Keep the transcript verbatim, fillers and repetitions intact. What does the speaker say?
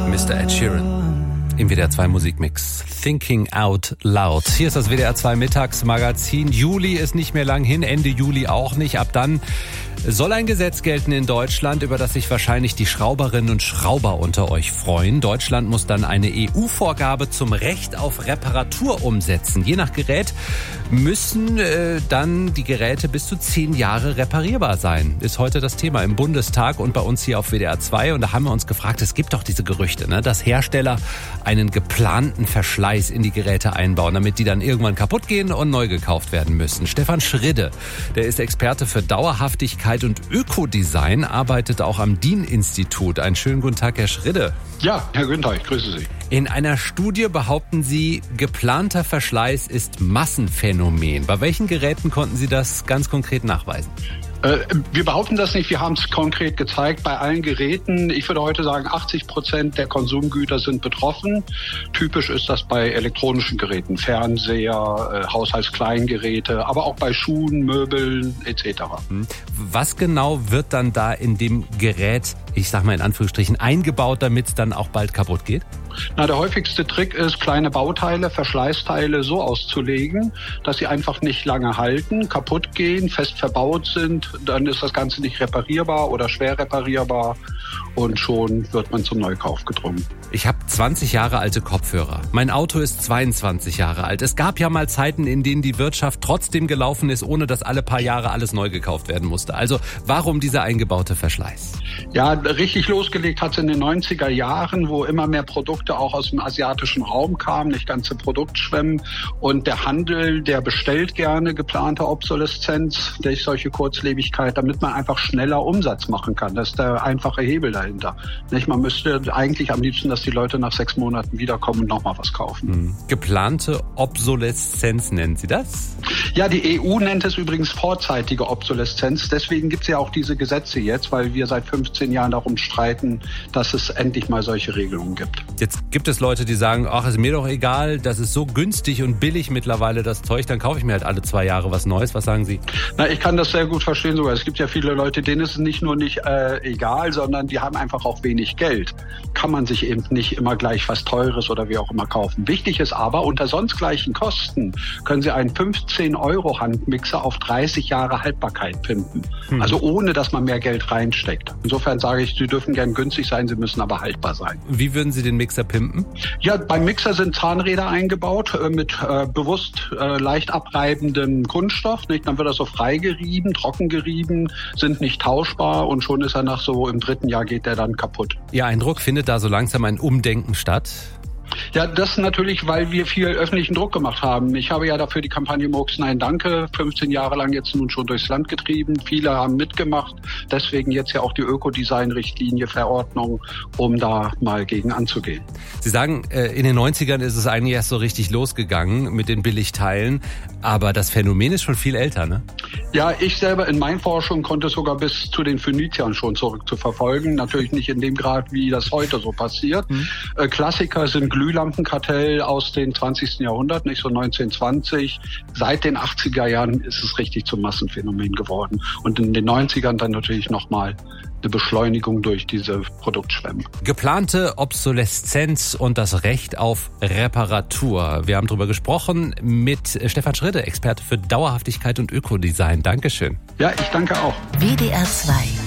Mister Ed Sheeran im W D R zwei Musikmix. Thinking Out Loud. Hier ist das W D R zwei Mittagsmagazin. Juli ist nicht mehr lang hin, Ende Juli auch nicht. Ab dann soll ein Gesetz gelten in Deutschland, über das sich wahrscheinlich die Schrauberinnen und Schrauber unter euch freuen. Deutschland muss dann eine E U-Vorgabe zum Recht auf Reparatur umsetzen. Je nach Gerät müssen äh, dann die Geräte bis zu zehn Jahre reparierbar sein. Ist heute das Thema im Bundestag und bei uns hier auf W D R zwei. Und da haben wir uns gefragt, es gibt doch diese Gerüchte, ne, dass Hersteller einen geplanten Verschleiß in die Geräte einbauen, damit die dann irgendwann kaputt gehen und neu gekauft werden müssen. Stefan Schridde, der ist Experte für Dauerhaftigkeit und Ökodesign, arbeitet auch am D I N-Institut. Einen schönen guten Tag, Herr Schridde. Ja, Herr Günther, ich grüße Sie. In einer Studie behaupten Sie, geplanter Verschleiß ist Massenphänomen. Bei welchen Geräten konnten Sie das ganz konkret nachweisen? Äh, wir behaupten das nicht, wir haben es konkret gezeigt bei allen Geräten. Ich würde heute sagen, achtzig Prozent der Konsumgüter sind betroffen. Typisch ist das bei elektronischen Geräten, Fernseher, äh, Haushaltskleingeräte, aber auch bei Schuhen, Möbeln et cetera. Was genau wird dann da in dem Gerät, ich sag mal in Anführungsstrichen, eingebaut, damit es dann auch bald kaputt geht? Na, der häufigste Trick ist, kleine Bauteile, Verschleißteile so auszulegen, dass sie einfach nicht lange halten, kaputt gehen, fest verbaut sind. Dann ist das Ganze nicht reparierbar oder schwer reparierbar und schon wird man zum Neukauf gedrungen. Ich habe zwanzig Jahre alte Kopfhörer. Mein Auto ist zweiundzwanzig Jahre alt. Es gab ja mal Zeiten, in denen die Wirtschaft trotzdem gelaufen ist, ohne dass alle paar Jahre alles neu gekauft werden musste. Also warum dieser eingebaute Verschleiß? Ja, richtig losgelegt hat es in den neunziger Jahren, wo immer mehr Produkte auch aus dem asiatischen Raum kamen, nicht ganze Produktschwemmen. Und der Handel, der bestellt gerne geplante Obsoleszenz durch solche Kurzlebigkeit, damit man einfach schneller Umsatz machen kann. Das ist der einfache Hebel dahinter. Nicht? Man müsste eigentlich am liebsten, dass die Leute nach sechs Monaten wiederkommen und nochmal was kaufen. Hm. Geplante Obsoleszenz nennen Sie das? Ja, die E U nennt es übrigens vorzeitige Obsoleszenz. Deswegen gibt es ja auch diese Gesetze jetzt, weil wir seit fünfzehn Jahren darum streiten, dass es endlich mal solche Regelungen gibt. Jetzt gibt es Leute, die sagen, ach, ist mir doch egal, das ist so günstig und billig mittlerweile das Zeug, dann kaufe ich mir halt alle zwei Jahre was Neues. Was sagen Sie? Na, ich kann das sehr gut verstehen sogar. Es gibt ja viele Leute, denen ist es nicht nur nicht äh, egal, sondern die haben einfach auch wenig Geld. Kann man sich eben nicht immer gleich was Teures oder wie auch immer kaufen. Wichtig ist aber, unter sonst gleichen Kosten können Sie einen fünfzehn Euro Handmixer auf dreißig Jahre Haltbarkeit pimpen. Hm. Also ohne, dass man mehr Geld reinsteckt. Insofern sage ich, Sie dürfen gern günstig sein, Sie müssen aber haltbar sein. Wie würden Sie den Mixer pimpen? Ja, beim Mixer sind Zahnräder eingebaut äh, mit äh, bewusst äh, leicht abreibendem Kunststoff. Nicht? Dann wird er so frei gerieben, trocken gerieben, sind nicht tauschbar und schon ist er nach so im dritten Jahr geht der dann kaputt. Ihr Eindruck, findet da so langsam ein Umdenken statt? Ja, das natürlich, weil wir viel öffentlichen Druck gemacht haben. Ich habe ja dafür die Kampagne Murks Nein Danke fünfzehn Jahre lang jetzt nun schon durchs Land getrieben. Viele haben mitgemacht. Deswegen jetzt ja auch die Ökodesign-Richtlinie, Verordnung, um da mal gegen anzugehen. Sie sagen, in den neunzigern ist es eigentlich erst so richtig losgegangen mit den Billigteilen. Aber das Phänomen ist schon viel älter, ne? Ja, ich selber in meinen Forschungen konnte es sogar bis zu den Phöniziern schon zurückzuverfolgen. Natürlich nicht in dem Grad, wie das heute so passiert. Mhm. Äh, Klassiker sind Glühlampenkartell aus dem zwanzigsten Jahrhundert, nicht so neunzehnhundertzwanzig. Seit den achtziger Jahren ist es richtig zum Massenphänomen geworden. Und in den neunzigern dann natürlich nochmal eine Beschleunigung durch diese Produktschwemme. Geplante Obsoleszenz und das Recht auf Reparatur. Wir haben darüber gesprochen mit Stefan Schridde, Experte für Dauerhaftigkeit und Ökodesign. Dankeschön. Ja, ich danke auch. W D R zwei